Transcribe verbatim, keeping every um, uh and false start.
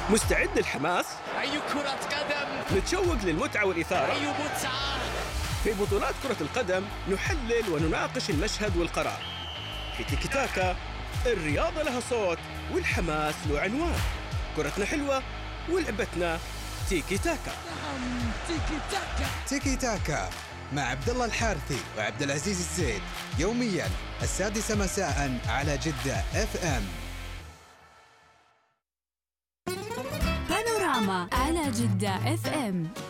مستعد للحماس؟ أي كرة قدم! متشوق للمتعة والإثارة؟ أي متعة! في بطولات كرة القدم نحلل ونناقش المشهد والقرار. في تيكي تاكا الرياضة لها صوت والحماس له عنوان. كرتنا حلوة ولعبتنا تيكي تاكا. نعم تيكي تاكا. تيكي تاكا مع عبد الله الحارثي وعبد العزيز الزيد يوميا السادسة مساء على جدة اف ام. بانوراما على جدة اف ام.